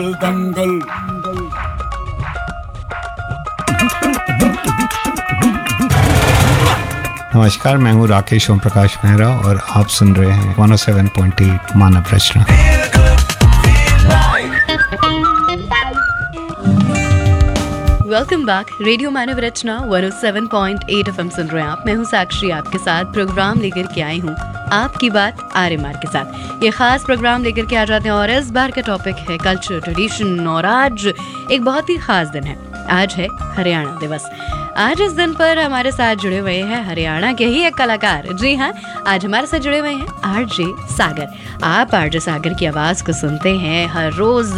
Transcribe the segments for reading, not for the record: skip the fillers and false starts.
दंगल। नमस्कार, मैं हूँ राकेश ओम प्रकाश मेहरा और आप सुन रहे हैं 107.8 मानव रचना। Welcome back. रेडियो मानव रचना 107.8 FM सुन रहे हैं आप। मैं हूँ साक्षी, आपके साथ प्रोग्राम लेकर के आई हूँ आपकी बात आर्यमान के साथ। ये खास प्रोग्राम लेकर के आ जाते हैं और इस बार का टॉपिक है कल्चर, ट्रेडिशन। और आज एक बहुत ही खास दिन है, आज है हरियाणा दिवस। आज इस दिन पर हमारे साथ जुड़े हुए हैं हरियाणा के ही एक कलाकार। जी हाँ, आज हमारे साथ जुड़े हुए हैं आरजे सागर। आप आरजे सागर की आवाज़ को सुनते हैं हर रोज़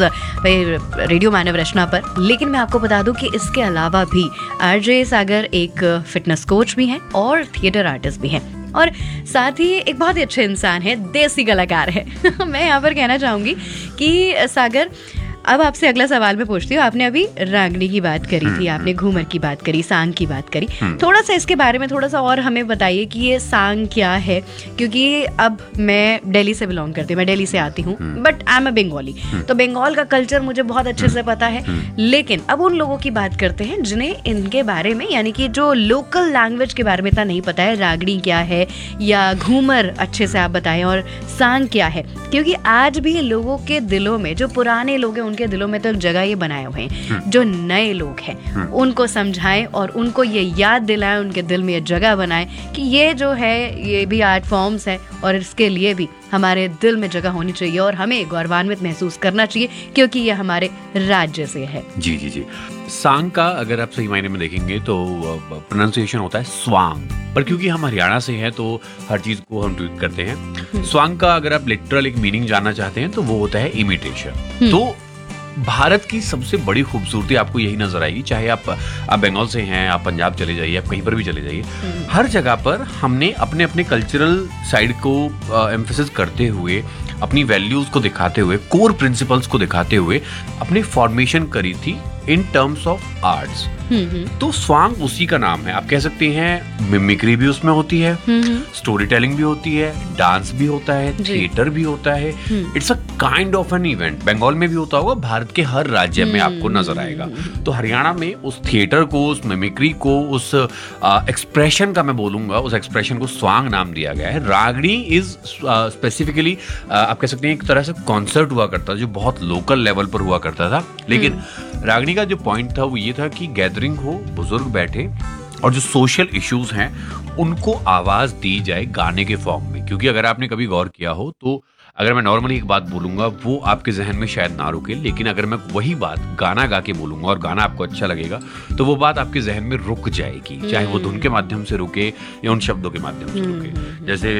रेडियो मानव रचना पर, लेकिन मैं आपको बता दूं कि इसके अलावा भी आरजे सागर एक फिटनेस कोच भी हैं और थिएटर आर्टिस्ट भी हैं, और साथ ही एक बहुत ही अच्छे इंसान है, देसी कलाकार है। मैं यहाँ पर कहना चाहूँगी कि सागर, अब आपसे अगला सवाल मैं पूछती हूँ। आपने अभी रागनी की बात करी थी, आपने घूमर की बात करी, सांग की बात करी। थोड़ा सा इसके बारे में थोड़ा सा और हमें बताइए कि ये सांग क्या है, क्योंकि अब मैं दिल्ली से बिलोंग करती हूँ, मैं दिल्ली से आती हूँ, but I am a Bengali, तो बंगाल का कल्चर मुझे बहुत अच्छे से पता है। लेकिन अब उन लोगों की बात करते हैं जिन्हें इनके बारे में, यानी कि जो लोकल लैंग्वेज के बारे में इतना नहीं पता है। रागनी क्या है या घूमर अच्छे से आप बताएं, और सांग क्या है, क्योंकि आज भी लोगों के दिलों में, जो पुराने लोग हैं उनके दिलों में तो एक जगह ये बनाए हुए हैं। जो नए लोग हैं उनको समझाएं और उनको ये याद दिलाएं, उनके दिल में ये जगह बनाएं कि ये जो है ये भी आर्ट फॉर्म्स है और इसके लिए भी हमारे दिल में जगह होनी चाहिए और हमें गौरवान्वित महसूस करना चाहिए, क्योंकि ये हमारे राज्य से है। जी जी जी। सांग का अगर आप सही मायने में देखेंगे तो प्रोनाउंसिएशन होता है स्वांग, पर क्योंकि हम हरियाणा से हैं तो हर चीज को हम ट्वीट करते हैं। स्वांग का अगर आप लिटरल एक मीनिंग जानना चाहते हैं तो वो होता है इमिटेशन। तो भारत की सबसे बड़ी खूबसूरती आपको यही नजर आएगी, चाहे आप बंगाल से हैं, आप पंजाब चले जाइए, आप कहीं पर भी चले जाइए, हर जगह पर हमने अपने अपने कल्चरल साइड को एम्फेसिस करते हुए, अपनी वैल्यूज को दिखाते हुए, कोर प्रिंसिपल्स को दिखाते हुए अपनी फॉर्मेशन करी थी इन टर्म्स ऑफ आर्ट्स। तो स्वांग उसी का नाम है। आप कह सकते हैं मिमिक्री भी उसमें होती है, स्टोरी टेलिंग भी होती है, डांस भी होता है, थिएटर भी होता है। It's a kind of an event. Bengal में भी होता होगा, भारत के हर राज्य में आपको नजर आएगा। तो हरियाणा में उस थिएटर को, उस मिमिक्री को, उस एक्सप्रेशन का मैं बोलूंगा, उस एक्सप्रेशन को स्वांग नाम दिया गया है। रागनी इज स्पेसिफिकली आप कह सकते हैं एक तरह से कॉन्सर्ट हुआ करता था जो बहुत लोकल लेवल पर हुआ करता था। लेकिन रागनी का जो पॉइंट था वो ये था कि गैदरिंग हो, बुजुर्ग बैठे और जो सोशल इश्यूज हैं उनको आवाज दी जाए गाने के फॉर्म में। क्योंकि अगर आपने कभी गौर किया हो तो अगर मैं नॉर्मली एक बात बोलूंगा वो आपके जहन में शायद ना रुके, लेकिन अगर मैं वही बात गाना गा के बोलूंगा और गाना आपको अच्छा लगेगा तो वो बात आपके जहन में रुक जाएगी, चाहे वो धुन के माध्यम से रुके या उन शब्दों के माध्यम से रुके। जैसे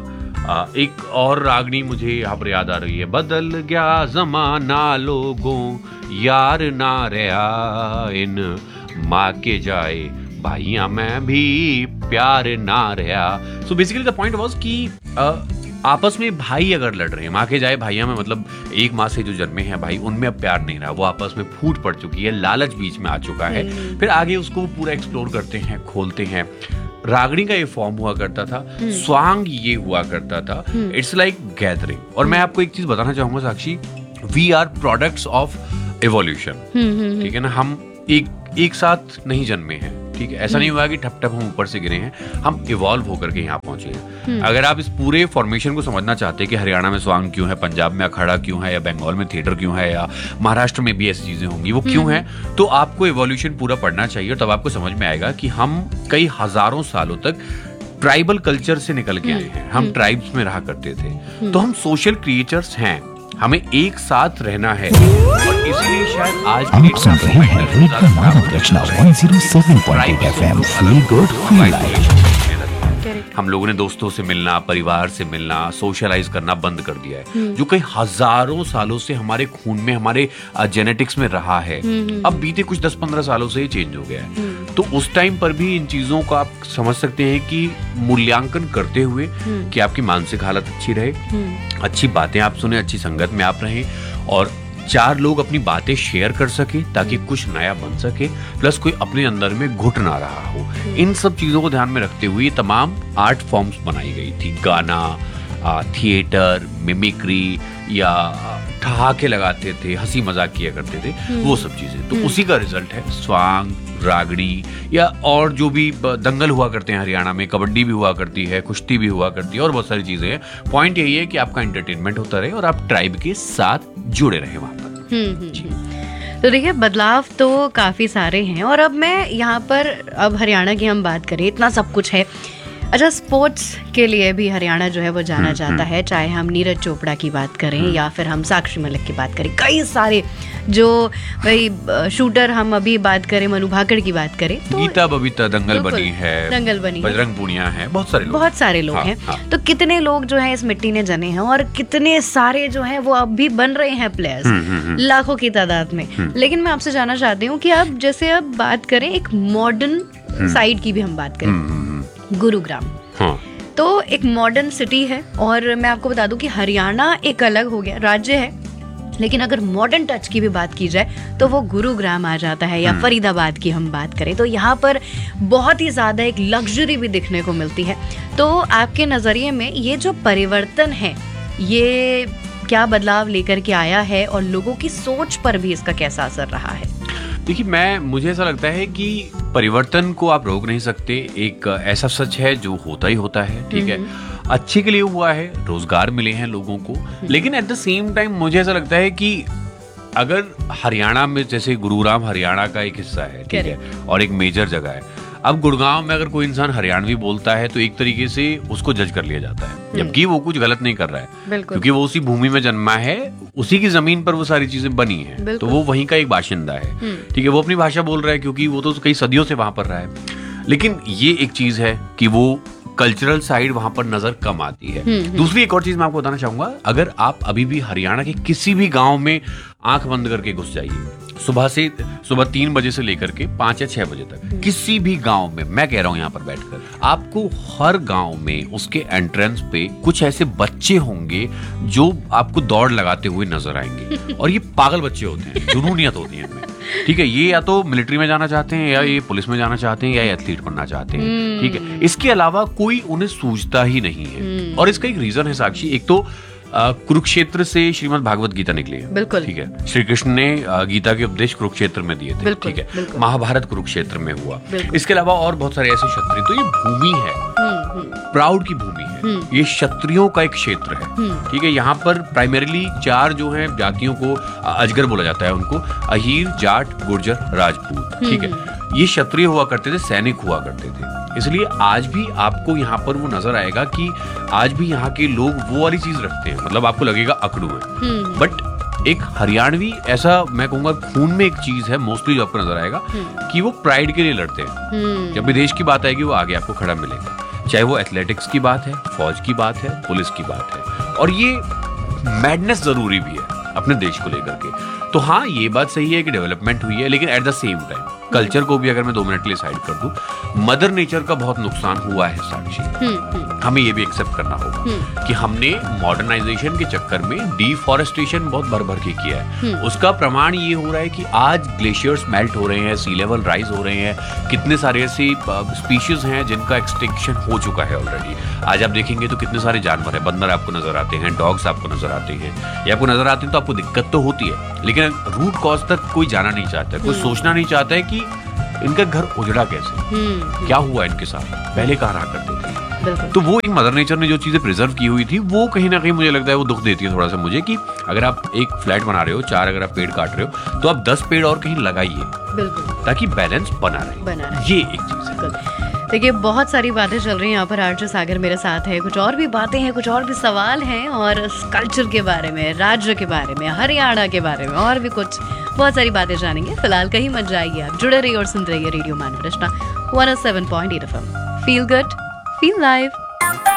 एक और रागनी मुझे यहाँ पर याद आ रही है, बदल गया जमाना लोगों, यार ना रहा इन माँ के जाए भाइया मैं भी प्यार ना रहा। So basically the point was कि आपस में भाई अगर लड़ रहे हैं, माँ के जाए भाइया में मतलब एक माँ से जो जन्मे हैं भाई, उनमें अब प्यार नहीं रहा, वो आपस में फूट पड़ चुकी है, लालच बीच में आ चुका है। फिर आगे उसको पूरा एक्सप्लोर करते हैं, खोलते हैं। रागनी का ये फॉर्म हुआ करता था, स्वांग ये हुआ करता था। It's like gathering. और मैं आपको एक चीज बताना चाहूंगा साक्षी, we are products of evolution. ठीक है ना, हम एक साथ नहीं जन्मे हैं, ठीक है, ऐसा नहीं हुआ कि ठप ठप हम ऊपर से गिरे हैं, हम इवॉल्व होकर के यहाँ पहुंचे हैं। अगर आप इस पूरे फॉर्मेशन को समझना चाहते हैं कि हरियाणा में स्वांग क्यों है, पंजाब में अखाड़ा क्यों है, या बंगाल में थिएटर क्यों है, या महाराष्ट्र में भी ऐसी चीजें होंगी, वो क्यों है, तो आपको इवोल्यूशन पूरा पढ़ना चाहिए। और तब आपको समझ में आएगा कि हम कई हजारों सालों तक ट्राइबल कल्चर से निकल के आए हैं, हम ट्राइब्स में रहा करते थे, तो हम सोशल क्रिएचर्स हैं, हमें एक साथ रहना है। और इसीलिए शायद आज आप सुन रहे हैं रेडियो मानव रचना 107.8 FM, feel good feel like. हम लोगों ने दोस्तों से मिलना, परिवार से मिलना, सोशलाइज करना बंद कर दिया है, जो कई हजारों सालों से हमारे खून में, हमारे जेनेटिक्स में रहा है। अब बीते कुछ 10-15 सालों से ये चेंज हो गया है। तो उस टाइम पर भी इन चीजों को आप समझ सकते हैं कि मूल्यांकन करते हुए कि आपकी मानसिक हालत अच्छी रहे, अच्छी बातें आप सुने, अच्छी संगत में आप रहें, और 4 लोग अपनी बातें शेयर कर सके ताकि कुछ नया बन सके, प्लस कोई अपने अंदर में घुट ना रहा हो। इन सब चीजों को ध्यान में रखते हुए तमाम आर्ट फॉर्म्स बनाई गई थी। गाना, थिएटर, मिमिक्री या ठहाके लगाते थे, हंसी मजाक किया करते थे, वो सब चीजें, तो उसी का रिजल्ट है स्वांग, रागड़ी या और जो भी दंगल हुआ करते हैं हरियाणा में, कबड्डी भी हुआ करती है, कुश्ती भी हुआ करती है और बहुत सारी चीजें हैं। पॉइंट यही है कि आपका एंटरटेनमेंट होता रहे और आप ट्राइब के साथ जुड़े रहे वहां पर। तो देखिए बदलाव तो काफ़ी सारे हैं और अब मैं यहाँ पर, अब हरियाणा की हम बात करें, इतना सब कुछ है। अच्छा, स्पोर्ट्स के लिए भी हरियाणा जो है वो जाना जाता है, चाहे हम नीरज चोपड़ा की बात करें या फिर हम साक्षी मलिक की बात करें, कई सारे जो भाई शूटर, हम अभी बात करें मनु भाकड़ की बात करें तो गीता बबीता दंगल बनी है, बजरंग पूनिया है, बहुत सारे लोग हैं। तो कितने लोग जो हैं इस मिट्टी ने जने हैं और कितने सारे जो हैं वो अब भी बन रहे हैं प्लेयर्स, लाखों की तादाद में। लेकिन मैं आपसे जानना चाहती हूँ कि अब जैसे अब बात करें एक मॉडर्न साइड की भी हम बात करें, गुरुग्राम तो एक मॉडर्न सिटी है और मैं आपको बता दूं कि हरियाणा एक अलग हो गया राज्य है, लेकिन अगर मॉडर्न टच की भी बात की जाए तो वो गुरुग्राम आ जाता है। या फरीदाबाद की हम बात करें तो यहाँ पर बहुत ही ज़्यादा एक लग्जरी भी दिखने को मिलती है। तो आपके नज़रिए में ये जो परिवर्तन है, ये क्या बदलाव लेकर के आया है और लोगों की सोच पर भी इसका कैसा असर रहा है? देखिए, मुझे ऐसा लगता है कि परिवर्तन को आप रोक नहीं सकते, एक ऐसा सच है जो होता ही होता है, ठीक है, अच्छे के लिए हुआ है, रोजगार मिले हैं लोगों को, लेकिन एट द सेम टाइम मुझे ऐसा लगता है कि अगर हरियाणा में, जैसे गुरुग्राम हरियाणा का एक हिस्सा है, ठीक है, और एक मेजर जगह है, अब गुड़गांव में अगर कोई इंसान हरियाणवी बोलता है तो एक तरीके से उसको जज कर लिया जाता है, जबकि वो कुछ गलत नहीं कर रहा है, क्योंकि वो उसी भूमि में जन्मा है, उसी की जमीन पर वो सारी चीजें बनी हैं, तो वो वहीं का एक बाशिंदा है, ठीक है, वो अपनी भाषा बोल रहा है क्योंकि वो तो कई सदियों से वहां पर रहा है। लेकिन ये एक चीज है कि वो कल्चरल साइड वहां पर नजर कम आती है। दूसरी एक और चीज मैं आपको बताना चाहूंगा, अगर आप अभी भी हरियाणा के किसी भी गांव में आंख बंद करके घुस जाइए, सुबह 3 बजे से लेकर के 5 या 6 बजे तक, किसी भी गांव में, मैं कह रहा हूं यहाँ पर बैठकर, आपको हर गांव में उसके एंट्रेंस पे कुछ ऐसे बच्चे होंगे जो आपको दौड़ लगाते हुए नजर आएंगे, और ये पागल बच्चे होते हैं, जुनूनियत होती है इनमें, ठीक है, ये या तो मिलिट्री में जाना चाहते हैं, या ये पुलिस में जाना चाहते हैं, या एथलीट बनना चाहते हैं, ठीक है, इसके अलावा कोई उन्हें सूझता ही नहीं है। और इसका एक रीजन है साक्षी, एक तो कुरुक्षेत्र से श्रीमद् भागवत गीता निकली है, बिल्कुल, ठीक है, श्री कृष्ण ने गीता के उपदेश कुरुक्षेत्र में दिए थे, ठीक है, महाभारत कुरुक्षेत्र में हुआ, इसके अलावा और बहुत सारे ऐसे क्षत्रिय, तो ये भूमि है, प्राउड की भूमि है, ये क्षत्रियों का एक क्षेत्र है, ठीक है, यहाँ पर प्राइमरीली 4 जो है जातियों को अजगर बोला जाता है, उनको अहीर, जाट, गुर्जर, राजपूत, ठीक है, ये क्षत्रिय हुआ करते थे, सैनिक हुआ करते थे, इसलिए आज भी आपको यहाँ पर वो नजर आएगा कि आज भी यहाँ के लोग वो वाली चीज रखते हैं, मतलब आपको लगेगा अकड़ू है, बट एक हरियाणवी, ऐसा मैं कहूंगा खून में एक चीज है मोस्टली जो आपको नजर आएगा कि वो प्राइड के लिए लड़ते हैं। जब भी देश की बात आएगी वो आगे आपको खड़ा मिलेगा, चाहे वो एथलेटिक्स की बात है, फौज की बात है, पुलिस की बात है, और ये मैडनेस जरूरी भी है अपने देश को लेकर के। तो हाँ, ये बात सही है कि डेवलपमेंट हुई है, लेकिन at the same time culture को भी अगर मैं 2 मिनट के लिए साइड कर दूं, मदर नेचर का बहुत नुकसान हुआ है साक्षी। हमें ये भी एक्सेप्ट करना होगा कि हमने मॉडर्नाइजेशन के चक्कर में डिफॉरेस्टेशन बहुत भर के किया है। उसका प्रमाण ये हो रहा है कि आज ग्लेशियर्स मेल्ट हो रहे हैं, सी लेवल राइज हो रहे हैं, कितने सारे ऐसे स्पीशीज हैं जिनका एक्सटिंक्शन हो चुका है ऑलरेडी। आज आप देखेंगे तो कितने सारे जानवर हैं, बंदर आपको नजर आते हैं, डॉग्स आपको नजर आते हैं, या आपको नजर आते हैं तो आपको दिक्कत तो होती है, लेकिन रूट कॉज तक कोई जाना नहीं चाहता है, कोई सोचना नहीं चाहता है कि इनका घर उजड़ा कैसे, क्या हुआ इनके साथ, पहले कहाँ रहा करते थे। तो वो एक मदर नेचर ने जो चीजें प्रिजर्व की हुई थी, वो कहीं ना कहीं मुझे लगता है वो दुख देती है थोड़ा सा मुझे, कि अगर आप एक फ्लैट बना रहे हो, 4 अगर आप पेड़ काट रहे हो, तो आप 10 पेड़ और कहीं लगाइए, ताकि बैलेंस बना रहे। ये एक चीज है। देखिए, बहुत सारी बातें चल रही हैं यहाँ पर। आरजे सागर मेरे साथ है, कुछ और भी बातें हैं, कुछ और भी सवाल हैं, और कल्चर के बारे में, राज्य के बारे में, हरियाणा के बारे में, और भी कुछ बहुत सारी बातें जानेंगे। फिलहाल कहीं मत जाइए, आप जुड़े रहिए और सुन रहिए रेडियो मानव रचना 107.8 FM। Feel good, feel live.